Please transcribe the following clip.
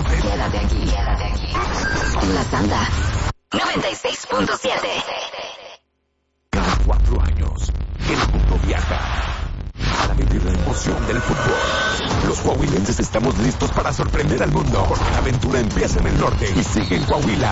Quédate aquí. En la Santa 96.7. Cada 4 años, el mundo viaja para vivir la emoción del fútbol. Los coahuilenses estamos listos para sorprender al mundo, porque la aventura empieza en el norte y sigue en Coahuila.